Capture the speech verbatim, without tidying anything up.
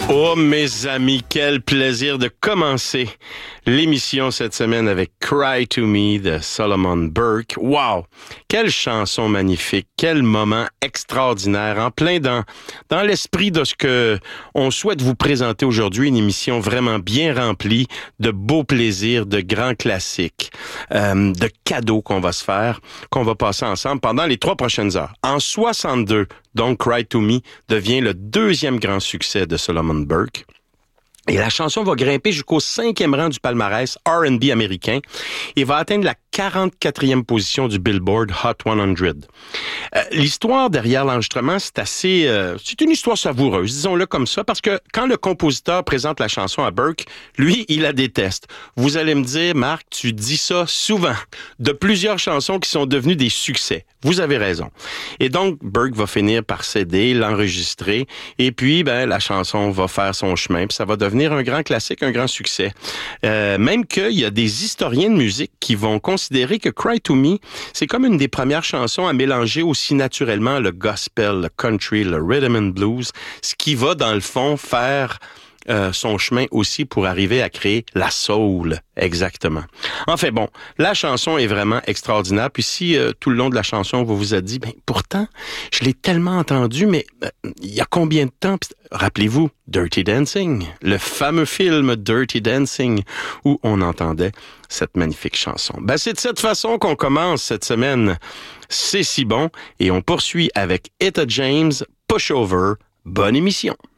Oh mes amis, quel plaisir de commencer l'émission cette semaine avec Cry to Me de Solomon Burke. Wow! Quelle chanson magnifique, quel moment extraordinaire, en plein dans, dans l'esprit de ce que on souhaite vous présenter aujourd'hui, une émission vraiment bien remplie de beaux plaisirs, de grands classiques, euh, de cadeaux qu'on va se faire, qu'on va passer ensemble pendant les trois prochaines heures. En soixante-deux, donc Cry to Me devient le deuxième grand succès de Solomon Burke. Et la chanson va grimper jusqu'au cinquième rang du palmarès R and B américain et va atteindre la quarante-quatrième position du Billboard Hot cent. Euh, l'histoire derrière l'enregistrement, c'est assez... Euh, c'est une histoire savoureuse, disons-le comme ça, parce que quand le compositeur présente la chanson à Burke, lui, il la déteste. Vous allez me dire, Marc, tu dis ça souvent, de plusieurs chansons qui sont devenues des succès. Vous avez raison. Et donc, Burke va finir par céder, l'enregistrer, et puis, ben, la chanson va faire son chemin, puis ça va devenir un grand classique, un grand succès. Euh, même qu'il y a des historiens de musique qui vont considérer que Cry to Me, c'est comme une des premières chansons à mélanger aussi naturellement le gospel, le country, le rhythm and blues, ce qui va, dans le fond, faire euh, son chemin aussi pour arriver à créer la soul, exactement. Enfin bon, la chanson est vraiment extraordinaire. Puis si euh, tout le long de la chanson, vous vous a dit, ben pourtant, je l'ai tellement entendu, mais euh, il y a combien de temps? Puis, rappelez-vous, Dirty Dancing, le fameux film Dirty Dancing, où on entendait cette magnifique chanson. Ben, c'est de cette façon qu'on commence cette semaine. C'est si bon. Et on poursuit avec Etta James, Pushover. Bonne émission.